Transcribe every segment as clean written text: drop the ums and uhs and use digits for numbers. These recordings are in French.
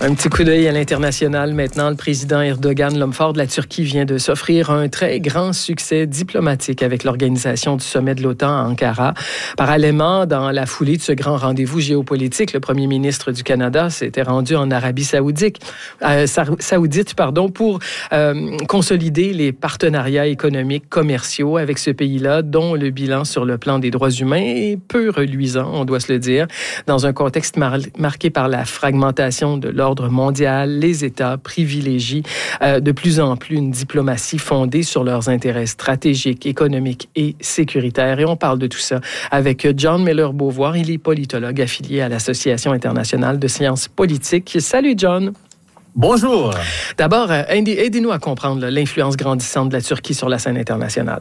Un petit coup d'œil à l'international maintenant. Le président Erdogan, l'homme fort de la Turquie, vient de s'offrir un très grand succès diplomatique avec l'organisation du sommet de l'OTAN à Ankara. Parallèlement, dans la foulée de ce grand rendez-vous géopolitique, le premier ministre du Canada s'était rendu en Arabie saoudite, pour consolider les partenariats économiques, commerciaux avec ce pays-là, dont le bilan sur le plan des droits humains est peu reluisant, on doit se le dire, dans un contexte marqué par la fragmentation de l'ordre mondial. Les États privilégient de plus en plus une diplomatie fondée sur leurs intérêts stratégiques, économiques et sécuritaires. Et on parle de tout ça avec John Miller-Beauvoir. Il est politologue affilié à l'Association internationale de sciences politiques. Salut, John. Bonjour. D'abord, aidez-nous à comprendre l'influence grandissante de la Turquie sur la scène internationale.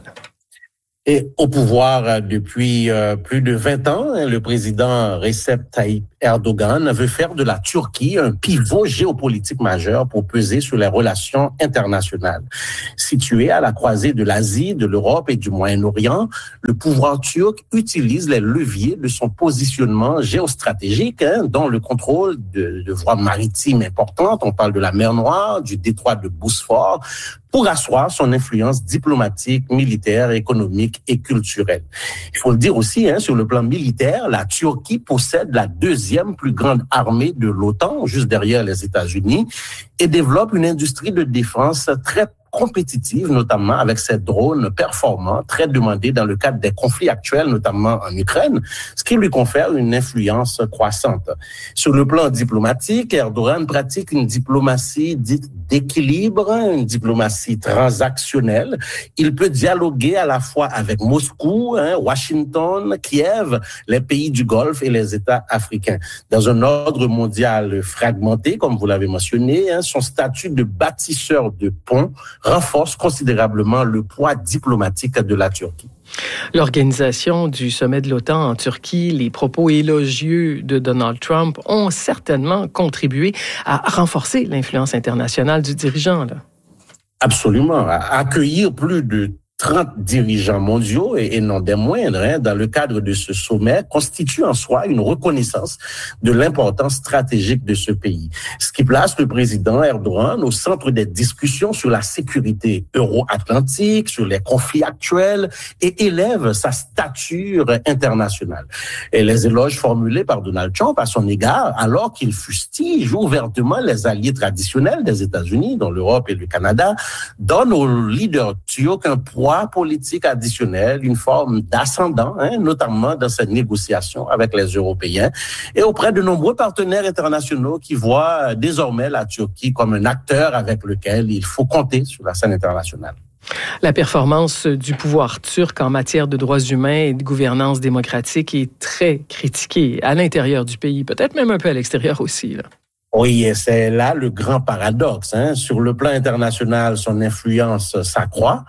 Et au pouvoir depuis plus de 20 ans, le président Recep Tayyip Erdogan veut faire de la Turquie un pivot géopolitique majeur pour peser sur les relations internationales. Situé à la croisée de l'Asie, de l'Europe et du Moyen-Orient, le pouvoir turc utilise les leviers de son positionnement géostratégique, dont le contrôle de voies maritimes importantes, on parle de la mer Noire, du détroit de Bosphore, pour asseoir son influence diplomatique, militaire, économique et culturelle. Il faut le dire aussi, sur le plan militaire, la Turquie possède la deuxième plus grande armée de l'OTAN, juste derrière les États-Unis, et développe une industrie de défense très compétitive, notamment avec ses drones performants, très demandés dans le cadre des conflits actuels, notamment en Ukraine, ce qui lui confère une influence croissante. Sur le plan diplomatique, Erdogan pratique une diplomatie dite d'équilibre, une diplomatie transactionnelle. Il peut dialoguer à la fois avec Moscou, Washington, Kiev, les pays du Golfe et les États africains. Dans un ordre mondial fragmenté, comme vous l'avez mentionné, son statut de bâtisseur de ponts renforce considérablement le poids diplomatique de la Turquie. L'organisation du sommet de l'OTAN en Turquie, les propos élogieux de Donald Trump ont certainement contribué à renforcer l'influence internationale du dirigeant, là. Absolument. Accueillir plus de 30 dirigeants mondiaux et non des moindres dans le cadre de ce sommet constitue en soi une reconnaissance de l'importance stratégique de ce pays. Ce qui place le président Erdogan au centre des discussions sur la sécurité euro-atlantique, sur les conflits actuels et élève sa stature internationale. Et les éloges formulés par Donald Trump à son égard, alors qu'il fustige ouvertement les alliés traditionnels des États-Unis, dont l'Europe et le Canada, donnent au leader turc un poids politique additionnel, une forme d'ascendant, notamment dans cette négociation avec les Européens et auprès de nombreux partenaires internationaux qui voient désormais la Turquie comme un acteur avec lequel il faut compter sur la scène internationale. La performance du pouvoir turc en matière de droits humains et de gouvernance démocratique est très critiquée à l'intérieur du pays, peut-être même un peu à l'extérieur aussi, là. Oui, et c'est là le grand paradoxe. Sur le plan international, son influence s'accroît,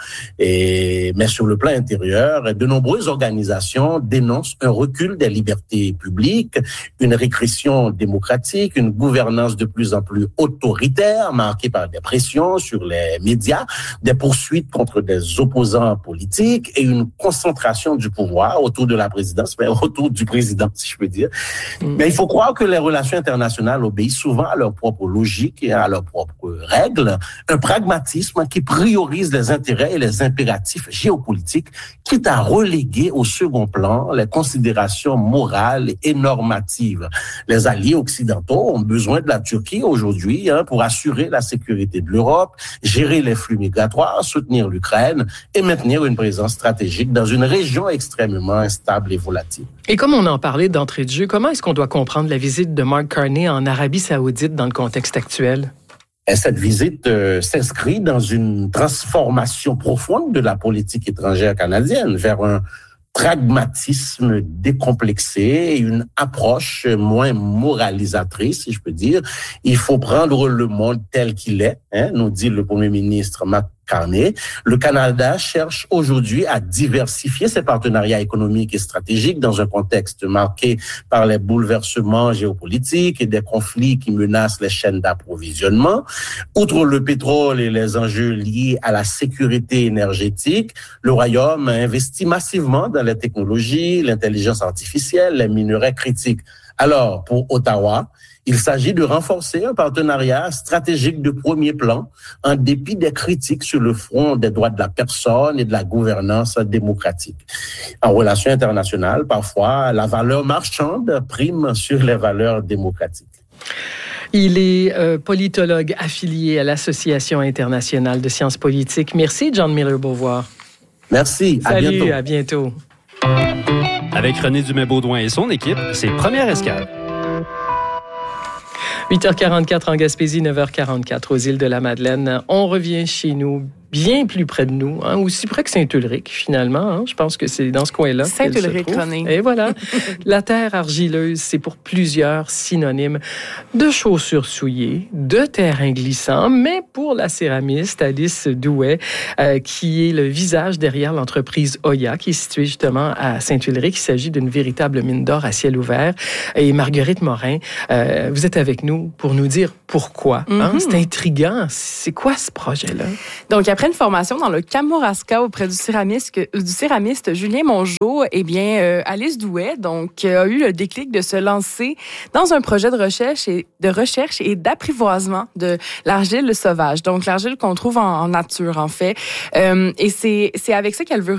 mais sur le plan intérieur, de nombreuses organisations dénoncent un recul des libertés publiques, une régression démocratique, une gouvernance de plus en plus autoritaire, marquée par des pressions sur les médias, des poursuites contre des opposants politiques et une concentration du pouvoir autour de la présidence, mais autour du président, si je peux dire. Mais il faut croire que les relations internationales obéissent souvent à leur propre logique et à leurs propres règles, un pragmatisme qui priorise les intérêts et les impératifs géopolitiques, quitte à reléguer au second plan les considérations morales et normatives. Les alliés occidentaux ont besoin de la Turquie aujourd'hui pour assurer la sécurité de l'Europe, gérer les flux migratoires, soutenir l'Ukraine et maintenir une présence stratégique dans une région extrêmement instable et volatile. Et comme on en parlait d'entrée de jeu, comment est-ce qu'on doit comprendre la visite de Mark Carney en Arabie saoudite dans le contexte actuel? Et cette visite s'inscrit dans une transformation profonde de la politique étrangère canadienne vers un pragmatisme décomplexé et une approche moins moralisatrice, si je peux dire. Il faut prendre le monde tel qu'il est, nous dit le Premier ministre Mark Carney. Le Canada cherche aujourd'hui à diversifier ses partenariats économiques et stratégiques dans un contexte marqué par les bouleversements géopolitiques et des conflits qui menacent les chaînes d'approvisionnement. Outre le pétrole et les enjeux liés à la sécurité énergétique, le Royaume investit massivement dans les technologies, l'intelligence artificielle, les minerais critiques. Alors, pour Ottawa, il s'agit de renforcer un partenariat stratégique de premier plan en dépit des critiques sur le front des droits de la personne et de la gouvernance démocratique. En relations internationales, parfois, la valeur marchande prime sur les valeurs démocratiques. Il est politologue affilié à l'Association internationale de sciences politiques. Merci, John Miller-Beauvoir. Merci, à bientôt. Salut, à bientôt. Avec René Dumais-Baudouin et son équipe, c'est Première Escale. 8h44 en Gaspésie, 9h44 aux îles de la Madeleine. On revient chez nous, bien plus près de nous, aussi près que Saint-Ulrich, finalement. Je pense que c'est dans ce coin-là. Saint-Ulrich, René. Et voilà. La terre argileuse, c'est pour plusieurs synonymes de chaussures souillées, de terrain glissant, mais pour la céramiste Alice Douet, qui est le visage derrière l'entreprise Oya, qui est située justement à Saint-Ulrich. Il s'agit d'une véritable mine d'or à ciel ouvert. Et Marguerite Morin, vous êtes avec nous pour nous dire pourquoi. C'est intriguant. C'est quoi ce projet-là? Donc, après une formation dans le Kamouraska auprès du céramiste Julien Mongeau, Alice Douet a eu le déclic de se lancer dans un projet de recherche et d'apprivoisement de l'argile sauvage. Donc, l'argile qu'on trouve en nature, en fait. Et c'est avec ça qu'elle veut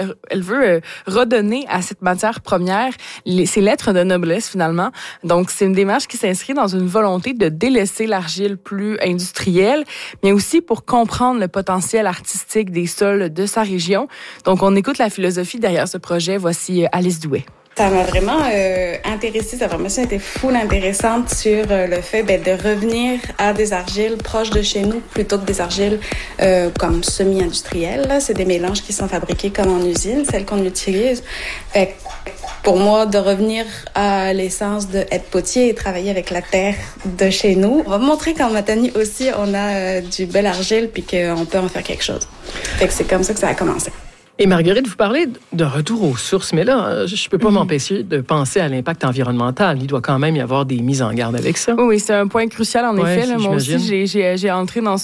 redonner à cette matière première ses lettres de noblesse, finalement. Donc, c'est une démarche qui s'inscrit dans une volonté de délaisser l'argile plus industrielle, mais aussi pour comprendre le potentiel artistique des sols de sa région. Donc, on écoute la philosophie derrière ce projet. Voici Alice Douet. Ça m'a vraiment intéressée. Sa formation était full intéressante sur le fait de revenir à des argiles proches de chez nous plutôt que des argiles comme semi-industrielles. Là. C'est des mélanges qui sont fabriqués comme en usine, celles qu'on utilise. Fait pour moi, de revenir à l'essence d'être potier et travailler avec la terre de chez nous. On va montrer qu'en Matanie aussi, on a du bel argile puis qu'on peut en faire quelque chose. Fait que c'est comme ça que ça a commencé. Et Marguerite, vous parlez de retour aux sources, mais là, je ne peux pas m'empêcher de penser à l'impact environnemental. Il doit quand même y avoir des mises en garde avec ça. Oui, c'est un point crucial, en effet. Là, moi aussi, j'ai entré dans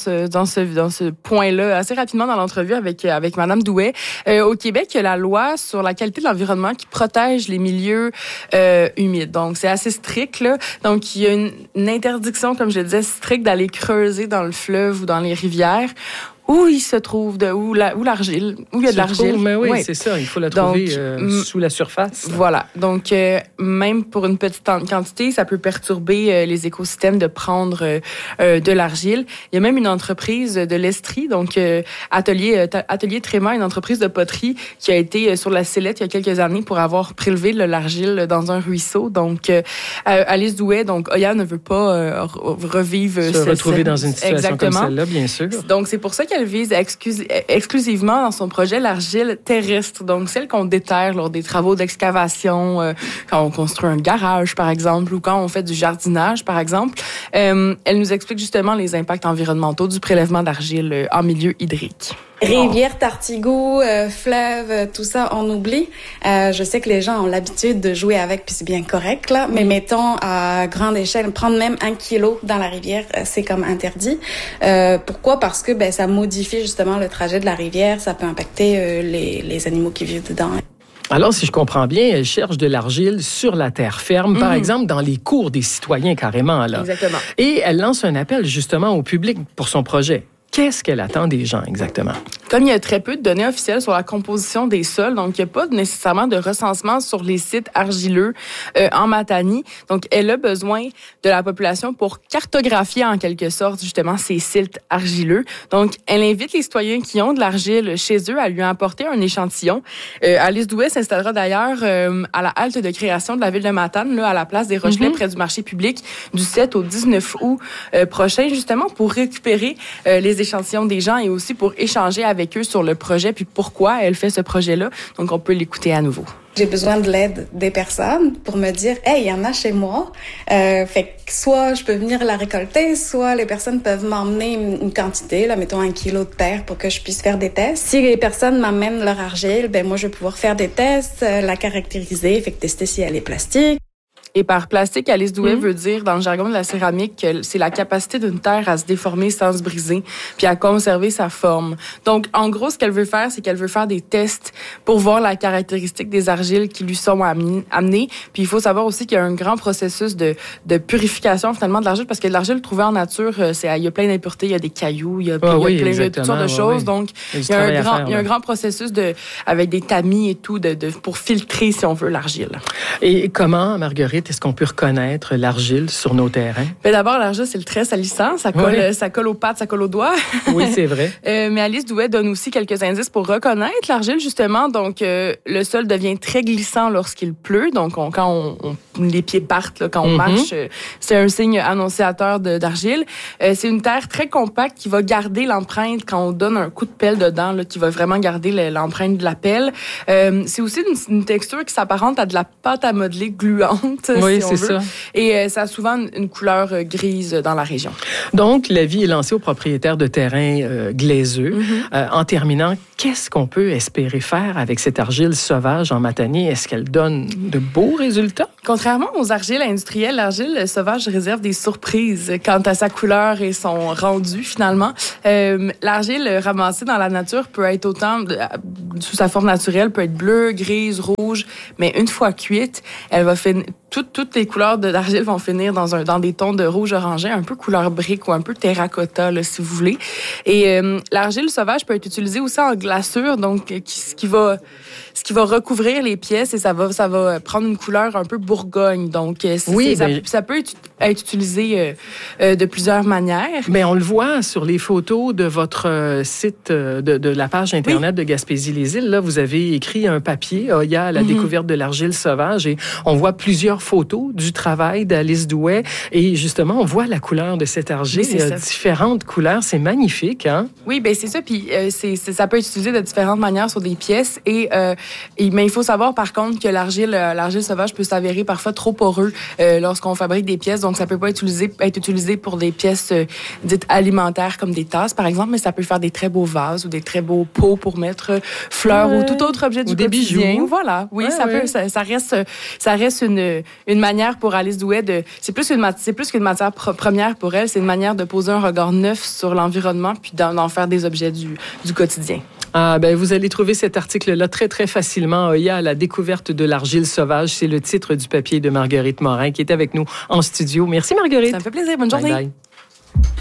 ce point-là assez rapidement dans l'entrevue avec Mme Douet. Au Québec, il y a la loi sur la qualité de l'environnement qui protège les milieux humides. Donc, c'est assez strict, là. Donc, il y a une interdiction, comme je le disais, stricte d'aller creuser dans le fleuve ou dans les rivières où il se trouve, où l'argile, où il y a de l'argile. Mais oui, c'est ça, il faut la trouver sous la surface. Voilà, donc même pour une petite quantité, ça peut perturber les écosystèmes de prendre de l'argile. Il y a même une entreprise de l'Estrie, donc Atelier Tréma, une entreprise de poterie qui a été sur la sellette il y a quelques années pour avoir prélevé de l'argile dans un ruisseau. Donc, Alice Douet, donc Oya ne veut pas revivre... Se retrouver dans une situation comme celle-là, bien sûr. Donc, c'est pour ça qu'elle vise exclusivement dans son projet l'argile terrestre, donc celle qu'on déterre lors des travaux d'excavation, quand on construit un garage, par exemple, ou quand on fait du jardinage, par exemple. Elle nous explique justement les impacts environnementaux du prélèvement d'argile en milieu hydrique. Rivière, Tartigou, fleuve, tout ça, on oublie. Je sais que les gens ont l'habitude de jouer avec, puis c'est bien correct, là. Mais mettons, à grande échelle, prendre même 1 kilo dans la rivière, c'est comme interdit. Pourquoi? Parce que ça modifie justement le trajet de la rivière. Ça peut impacter les animaux qui vivent dedans. Alors, si je comprends bien, elle cherche de l'argile sur la terre ferme, par exemple, dans les cours des citoyens, carrément, là. Exactement. Et elle lance un appel, justement, au public pour son projet. Qu'est-ce qu'elle attend des gens, exactement? Comme il y a très peu de données officielles sur la composition des sols, donc il n'y a pas nécessairement de recensement sur les sites argileux en Matanie. Donc, elle a besoin de la population pour cartographier en quelque sorte justement ces sites argileux. Donc, elle invite les citoyens qui ont de l'argile chez eux à lui apporter un échantillon. Alice Douet s'installera d'ailleurs à la halte de création de la ville de Matane, là, à la place des Rochelais, près du marché public, du 7 au 19 août prochain, justement pour récupérer les échantillons des gens et aussi pour échanger avec eux sur le projet puis pourquoi elle fait ce projet-là. Donc, on peut l'écouter à nouveau. J'ai besoin de l'aide des personnes pour me dire « Hey, il y en a chez moi. » Fait que soit je peux venir la récolter, soit les personnes peuvent m'emmener une quantité, là, mettons 1 kilo de terre pour que je puisse faire des tests. Si les personnes m'amènent leur argile, moi, je vais pouvoir faire des tests, la caractériser, fait que tester si elle est plastique. Et par plastique, Alice Douay veut dire, dans le jargon de la céramique, que c'est la capacité d'une terre à se déformer sans se briser, puis à conserver sa forme. Donc, en gros, ce qu'elle veut faire, c'est qu'elle veut faire des tests pour voir la caractéristique des argiles qui lui sont amenées. Puis, il faut savoir aussi qu'il y a un grand processus de purification, finalement, de l'argile, parce que l'argile trouvée en nature, il y a plein d'impuretés, il y a des cailloux, il y a plein de toutes sortes de choses. Donc, il y a un grand processus avec des tamis et tout, pour filtrer, si on veut, l'argile. Et comment, Marguerite, est-ce qu'on peut reconnaître l'argile sur nos terrains? Bien, d'abord, l'argile, c'est le trait salissant. Ça colle aux pattes, ça colle aux doigts. Oui, c'est vrai. Mais Alice Douay donne aussi quelques indices pour reconnaître l'argile, justement. Donc, le sol devient très glissant lorsqu'il pleut. Donc, quand les pieds partent, là, quand on marche, c'est un signe annonciateur d'argile. C'est une terre très compacte qui va garder l'empreinte quand on donne un coup de pelle dedans, là, qui va vraiment garder l'empreinte de la pelle. C'est aussi une texture qui s'apparente à de la pâte à modeler gluante. Oui, si c'est ça. Et ça a souvent une couleur grise dans la région. Donc, l'avis est lancé aux propriétaires de terrains glaiseux. En terminant, qu'est-ce qu'on peut espérer faire avec cette argile sauvage en Matanie? Est-ce qu'elle donne de beaux résultats? Contrairement aux argiles industrielles, l'argile sauvage réserve des surprises quant à sa couleur et son rendu, finalement. L'argile ramassée dans la nature peut être autant, sous sa forme naturelle, peut être bleue, grise, rouge, mais une fois cuite, elle va finir... Toutes les couleurs d'argile vont finir dans des tons de rouge orangé, un peu couleur brique ou un peu terracotta, là, si vous voulez. Et l'argile sauvage peut être utilisée aussi en glaçure, donc ce qui va recouvrir les pièces et ça va prendre une couleur un peu Bourgogne. Donc, ça peut être utilisé de plusieurs manières. Mais on le voit sur les photos de votre site, de la page Internet de Gaspésie-les-Îles. Là, vous avez écrit un papier, Oya à la découverte de l'argile sauvage, et on voit plusieurs photos du travail d'Alice Douay. Et justement, on voit la couleur de cette argile. Il y a différentes couleurs. C'est magnifique, hein? Oui, bien c'est ça. Puis ça peut être utilisé de différentes manières sur des pièces. Mais il faut savoir, par contre, que l'argile sauvage peut s'avérer parfois trop poreux lorsqu'on fabrique des pièces. Donc, ça peut pas être utilisé pour des pièces dites alimentaires, comme des tasses, par exemple, mais ça peut faire des très beaux vases ou des très beaux pots pour mettre fleurs ou tout autre objet du quotidien. Bijoux. Voilà. Oui, ça reste une manière pour Alice Douay c'est plus qu'une matière première pour elle, c'est une manière de poser un regard neuf sur l'environnement puis d'en faire des objets du quotidien. Vous allez trouver cet article-là très, très facilement. Oya à la découverte de l'argile sauvage. C'est le titre du papier de Marguerite Morin qui est avec nous en studio. Merci, Marguerite. Ça me fait plaisir. Bonne journée. Bye bye.